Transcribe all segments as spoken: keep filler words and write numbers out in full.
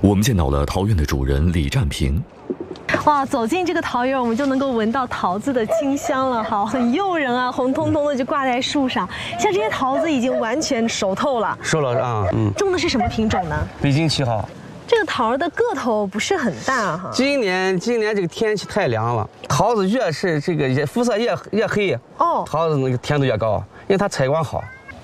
我们见到了桃园的主人李占平。 哇，走进这个桃园，我们就能够闻到桃子的清香了，哈，很诱人啊，红彤彤的就挂在树上。像这些桃子已经完全熟透了， 熟了啊，嗯。 种的是什么品种呢？ 北京七号。 这个桃儿的个头不是很大哈。 今年今年这个天气太凉了，桃子越是这个肤色越越黑，哦，桃子那个甜度越高，因为它采光好。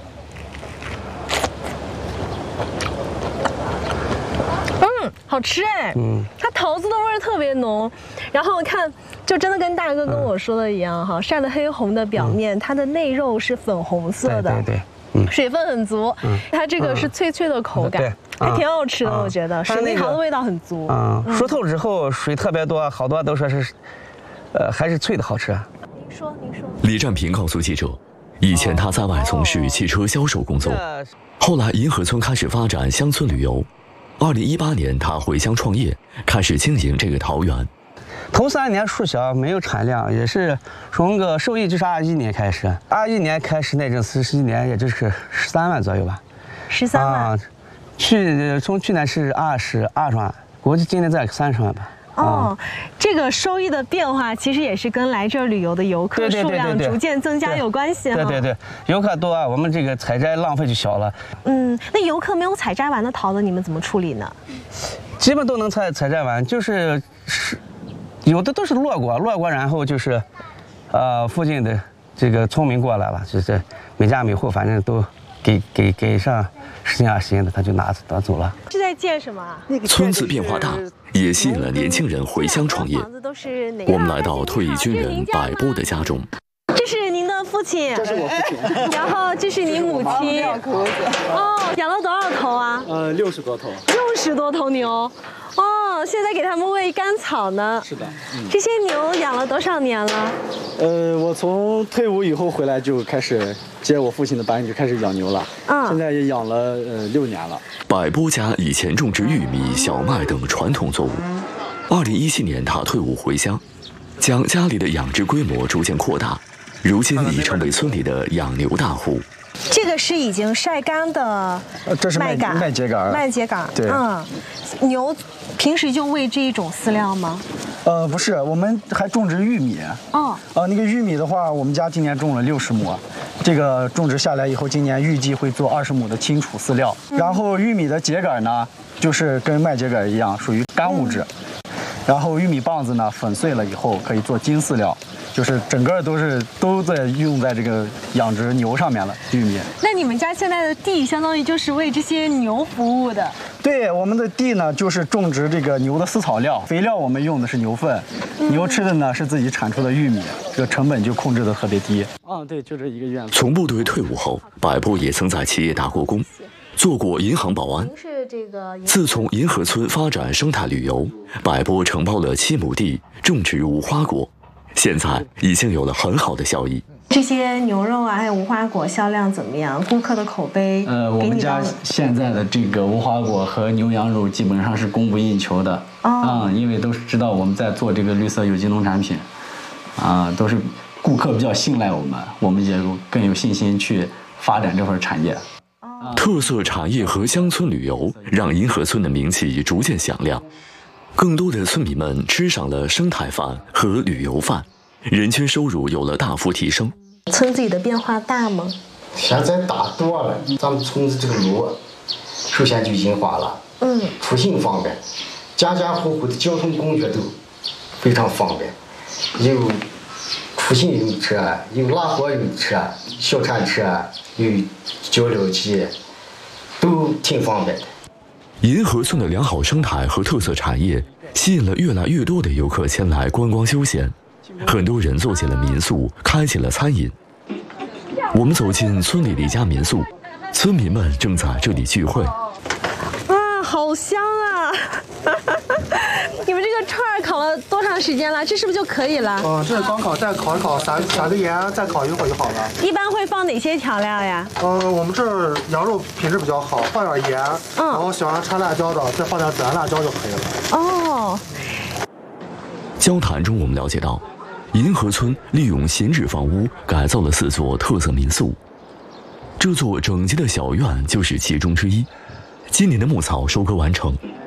嗯，好吃哎，嗯，它桃子的味儿特别浓，然后看就真的跟大哥跟我说的一样哈，嗯、晒得黑红的表面，嗯、它的内肉是粉红色的， 对对对。嗯、 水分很足，嗯、它这个是脆脆的口感，嗯、还挺好吃的，我觉得水蜜桃的味道很足。 嗯，熟透之后水特别多，好多都说是，呃，还是脆的好吃。 您说，您说。 李占平告诉记者，以前他在外从事汽车销售工作，后来银河村开始发展乡村旅游。二零一八年，他回乡创业，开始经营这个桃园。 头三年树小，没有产量，也是从个收益就是二一年开始，二一年开始那阵四十一年，也就是十三万左右吧。 十三万。啊， 去从去年是二十二十万，估计今年再三十万吧。 哦，这个收益的变化其实也是跟来这儿旅游的游客数量逐渐增加有关系哈。 对对对，游客多，我们这个采摘浪费就小了。 嗯，那游客没有采摘完的桃子，你们怎么处理呢？ 基本都能采采摘完，就是是。有的都是落果，落果然后就是，呃，附近的这个村民过来了，就是每家每户反正都给给给上十斤二十斤的，他就拿拿走了。 是在建什么啊？ 村子变化大，也吸引了年轻人回乡创业。我们来到退役军人百波的家中。 这是您的父亲， 这是我父亲， 然后这是您母亲。哦，养了多少头啊？ 呃，六十多头。 六十多头牛。哦，现在给他们喂干草呢。 是的， 嗯、这些牛养了多少年了？ 呃，我从退伍以后回来就开始接我父亲的班，就开始养牛了。嗯，现在也养了呃六年了。 百波家以前种植玉米、小麦等传统作物。二零一七年，他退伍回乡，将家里的养殖规模逐渐扩大，如今已成为村里的养牛大户。 这个是已经晒干的麦秆， 麦秸秆， 麦秸秆。 对， 嗯，牛平时就喂这一种饲料吗？ 呃，不是，我们还种植玉米。哦。呃，那个玉米的话，我们家今年种了六十亩，这个种植下来以后，今年预计会做二十亩的清储饲料。嗯、然后玉米的秸秆呢，就是跟麦秸秆一样，属于干物质。嗯、然后玉米棒子呢，粉碎了以后可以做精饲料。就是整个都是都在用在这个养殖牛上面了，玉米。 那你们家现在的地相当于就是为这些牛服务的？ 对，我们的地呢就是种植这个牛的饲草料，肥料我们用的是牛粪，嗯、牛吃的呢是自己产出的玉米，这个成本就控制的特别低。啊，对，就这一个院子。 从部队退伍后，百波也曾在企业打过工，做过银行保安。自从银河村发展生态旅游，百波承包了七亩地，种植无花果。现在已经有了很好的效益。 这些牛肉啊，还有无花果销量怎么样？顾客的口碑？ 呃，我们家现在的这个无花果和牛羊肉基本上是供不应求的。哦。嗯，因为都是知道我们在做这个绿色有机农产品，啊，都是顾客比较信赖我们，我们也更有信心去发展这份产业。 哦。特色产业和乡村旅游让银河村的名气逐渐响亮。更多的村民们吃上了生态饭和旅游饭，人均收入有了大幅提升。 村子里的变化大吗？ 现在大多了，咱们村子这个路首先就硬化了，嗯，出行方便，家家户户的交通工具都非常方便，有出行用车，有拉货用车，小铲车，有交流机，都挺方便的。 银河村的良好生态和特色产业吸引了越来越多的游客前来观光休闲，很多人做起了民宿，开起了餐饮。我们走进村里的一家民宿，村民们正在这里聚会。 哇，好香啊！你们这个串儿烤了多长时间了？这是不是就可以了？ 嗯，这是刚烤，再烤一烤，撒撒个盐，再烤一会儿就好了。 一般会放哪些调料呀？ 嗯，我们这儿羊肉品质比较好，放点盐，嗯，然后喜欢掺辣椒的，再放点孜然辣椒就可以了。哦。 交谈中，我们了解到，银河村利用闲置房屋改造了四座特色民宿，这座整洁的小院就是其中之一。今年的牧草收割完成，